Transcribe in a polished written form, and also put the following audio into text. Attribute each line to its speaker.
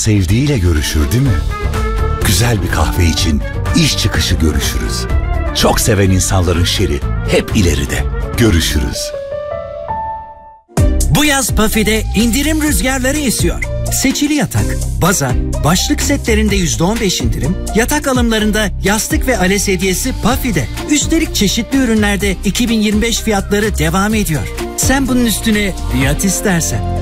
Speaker 1: sevdiğiyle görüşür değil mi? Güzel bir kahve için iş çıkışı görüşürüz. Çok seven insanların şeri hep ileride. Görüşürüz.
Speaker 2: Bu yaz Puffy'de indirim rüzgarları esiyor. Seçili yatak, baza, başlık setlerinde %15 indirim, yatak alımlarında yastık ve ALES hediyesi Puffy'de. Üstelik çeşitli ürünlerde 2025 fiyatları devam ediyor. Sen bunun üstüne fiyat istersen.